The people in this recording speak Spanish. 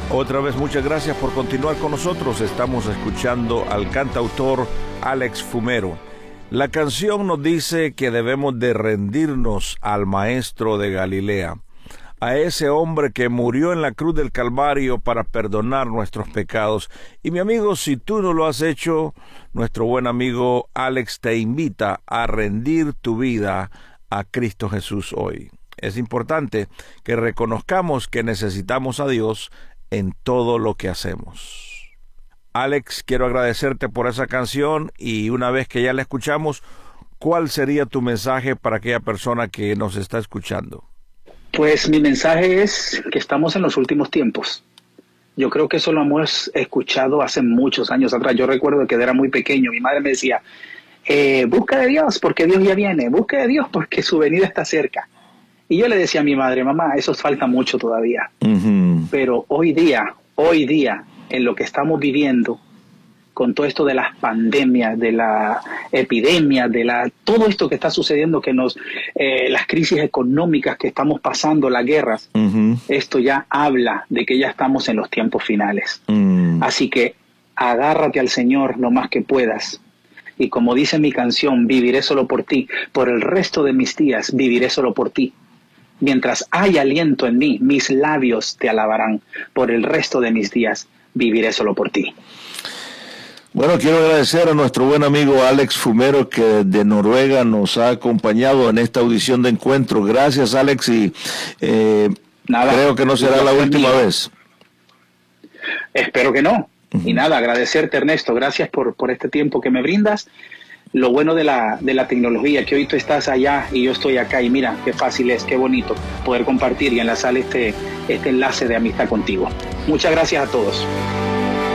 Otra vez muchas gracias por continuar con nosotros. Estamos escuchando al cantautor Alex Fumero. La canción nos dice que debemos de rendirnos al Maestro de Galilea, a ese hombre que murió en la cruz del Calvario para perdonar nuestros pecados. Y mi amigo, si tú no lo has hecho, nuestro buen amigo Alex te invita a rendir tu vida a Cristo Jesús hoy. Es importante que reconozcamos que necesitamos a Dios en todo lo que hacemos. Alex, quiero agradecerte por esa canción y una vez que ya la escuchamos, ¿cuál sería tu mensaje para aquella persona que nos está escuchando? Pues mi mensaje es que estamos en los últimos tiempos. Yo creo que eso lo hemos escuchado hace muchos años atrás. Yo recuerdo que era muy pequeño, mi madre me decía, busca de Dios porque Dios ya viene, busca de Dios porque su venida está cerca. Y yo le decía a mi madre, mamá, eso falta mucho todavía. Pero hoy día, en lo que estamos viviendo, con todo esto de las pandemias, de la epidemia, todo esto que está sucediendo, las crisis económicas que estamos pasando, las guerras, esto ya habla de que ya estamos en los tiempos finales. Así que agárrate al Señor lo más que puedas. Y como dice mi canción, viviré solo por ti, por el resto de mis días viviré solo por ti. Mientras hay aliento en mí, mis labios te alabarán. Por el resto de mis días viviré solo por ti. Bueno, quiero agradecer a nuestro buen amigo Alex Fumero, que de Noruega nos ha acompañado en esta audición de encuentro. Gracias, Alex, y creo que no será la última vez. Espero que no. Y nada, agradecerte, Ernesto. Gracias por este tiempo que me brindas. Lo bueno de la tecnología, que hoy tú estás allá y yo estoy acá, y mira qué fácil es, qué bonito poder compartir y enlazar este enlace de amistad contigo. Muchas gracias a todos.